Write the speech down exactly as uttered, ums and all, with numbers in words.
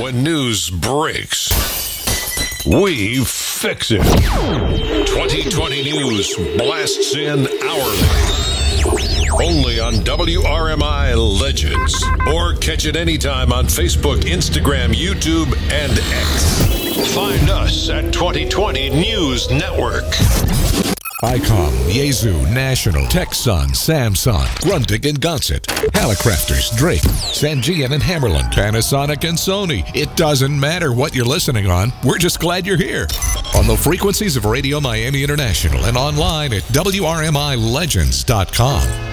When news breaks, we fix it. twenty twenty News blasts in hourly. Only on W R M I Legends. Or catch it anytime on Facebook, Instagram, YouTube, and X. Find us at twenty twenty News Network. ICOM, Yaesu, National, Texon, Samsung, Grundig and Gonset, Hallicrafters, Drake, Sangean and Hammerland, Panasonic and Sony. It doesn't matter what you're listening on. We're just glad you're here. On the frequencies of Radio Miami International and online at W R M I legends dot com.